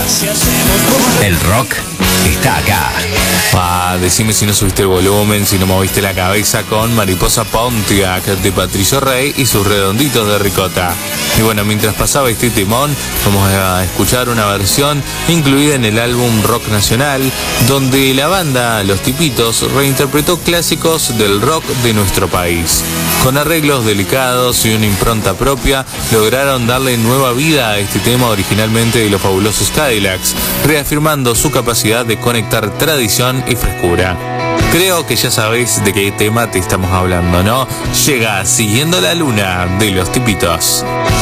escuchás. El rock está acá. Decime si no subiste el volumen, si no moviste la cabeza con Mariposa Pontiac de Patricio Rey y sus redonditos de ricota. Y bueno, mientras pasaba este timón, vamos a escuchar una versión incluida en el álbum Rock Nacional, donde la banda Los Tipitos reinterpretó clásicos del rock de nuestro país. Con arreglos delicados y una impronta propia, lograron darle nueva vida a este tema originalmente de los fabulosos Cadillacs, reafirmando su capacidad de conectar tradición y frescura. Creo que ya sabéis de qué tema te estamos hablando, ¿no? Llega Siguiendo la Luna de Los Tipitos.